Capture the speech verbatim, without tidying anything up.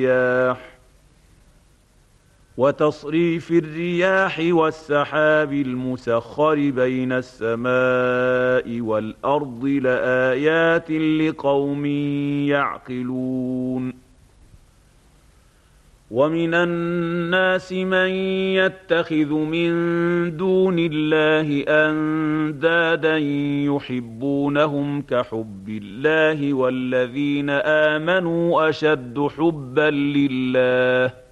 وتصريف الرياح والسحاب المسخر بين السماء والأرض لآيات لقوم يعقلون ومن الناس من يتخذ من دون الله أندادا يحبونهم كحب الله والذين آمنوا أشد حبا لله